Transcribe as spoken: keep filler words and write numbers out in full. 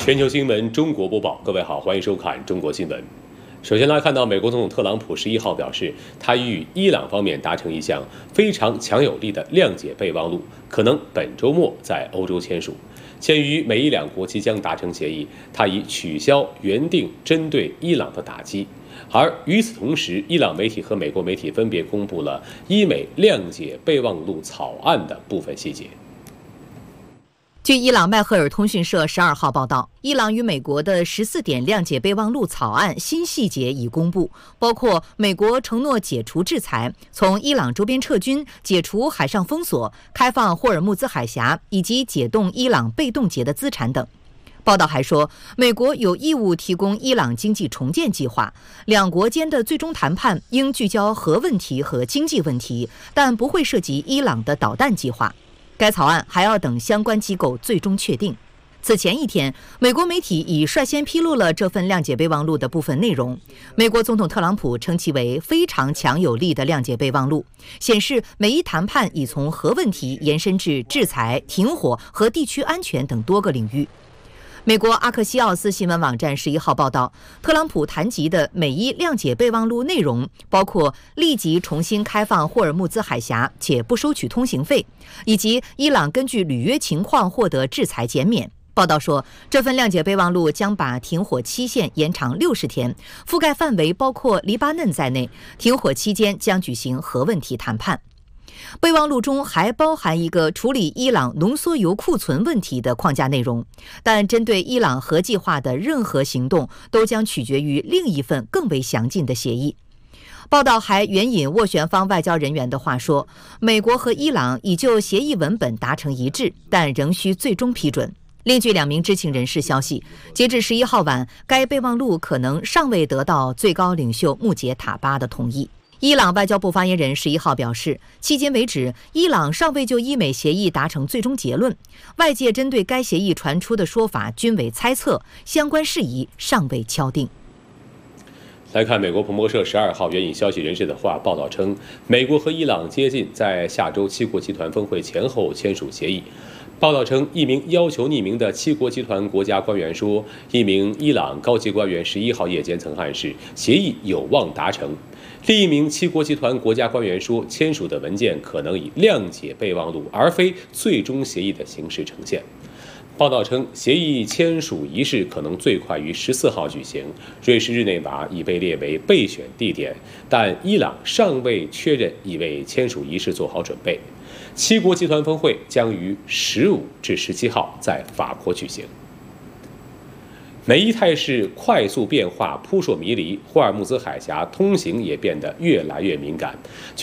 全球新闻中国播报，各位好，欢迎收看中国新闻。首先来看到，美国总统特朗普十一号表示，他与伊朗方面达成一项非常强有力的谅解备忘录，可能本周末在欧洲签署。鉴于美伊两国即将达成协议，他已取消原定针对伊朗的打击。而与此同时，伊朗媒体和美国媒体分别公布了伊美谅解备忘录草案的部分细节。 据伊朗迈赫尔通讯社十二号报道，伊朗与美国的十四点谅解备忘录草案新细节已公布，包括美国承诺解除制裁、从伊朗周边撤军、解除海上封锁、开放霍尔木兹海峡以及解冻伊朗被冻结的资产等。报道还说，美国有义务提供伊朗经济重建计划，两国间的最终谈判应聚焦核问题和经济问题，但不会涉及伊朗的导弹计划。该草案还要等相关机构最终确定。此前一天，美国媒体已率先披露了这份谅解备忘录的部分内容。美国总统特朗普称其为非常强有力的谅解备忘录，显示美伊谈判已从核问题延伸至制裁、停火和地区安全等多个领域。美国阿克西奥斯新闻网站十一号报道，特朗普谈及的美伊谅解备忘录内容包括立即重新开放霍尔木兹海峡且不收取通行费，以及伊朗根据履约情况获得制裁减免。报道说，这份谅解备忘录将把停火期限延长六十天，覆盖范围包括黎巴嫩在内，停火期间将举行核问题谈判。备忘录中还包含一个处理伊朗浓缩铀库存问题的框架内容，但针对伊朗核计划的任何行动都将取决于另一份更为详尽的协议。报道还援引斡旋方外交人员的话说，美国和伊朗已就协议文本达成一致，但仍需最终批准。另据两名知情人士消息，截至十一号晚，该备忘录可能尚未得到最高领袖穆杰塔巴的同意。伊朗外交部发言人十一号表示，迄今为止，伊朗尚未就伊美协议达成最终结论，外界针对该协议传出的说法均为猜测，相关事宜尚未敲定。 来看美国彭博社十二号援引消息人士的话报道称，美国和伊朗接近在下周七国集团峰会前后签署协议。报道称，一名要求匿名的七国集团国家官员说，一名伊朗高级官员十一号夜间曾暗示协议有望达成。另一名七国集团国家官员说，签署的文件可能以谅解备忘录而非最终协议的形式呈现。报道称，协议签署仪式可能最快于十四号举行，瑞士日内瓦已被列为备选地点，但伊朗尚未确认已为签署仪式做好准备。七国集团峰会将于十五至十七号在法国举行。美伊态势快速变化，扑朔迷离，霍尔木兹海峡通行也变得越来越敏感。